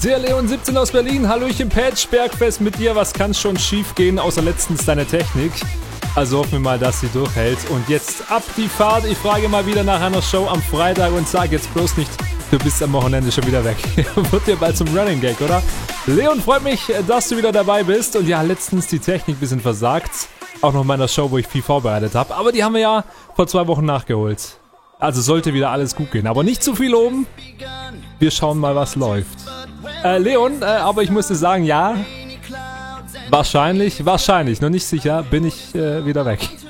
Der Leon17 aus Berlin, Hallöchen Patch, Bergfest mit dir, was kann schon schief gehen, außer letztens deine Technik? Also hoffen wir mal, dass sie durchhält. Und jetzt ab die Fahrt, ich frage mal wieder nach einer Show am Freitag und sag jetzt bloß nicht, du bist am Wochenende schon wieder weg. Wird dir bald zum Running Gag, oder? Leon, freut mich, dass du wieder dabei bist. Und ja, letztens die Technik ein bisschen versagt. Auch noch in meiner Show, wo ich viel vorbereitet habe. Aber die haben wir ja vor 2 Wochen nachgeholt. Also sollte wieder alles gut gehen. Aber nicht zu viel oben. Wir schauen mal, was läuft. Leon, aber ich musste sagen, ja. Wahrscheinlich, noch nicht sicher, bin ich wieder weg.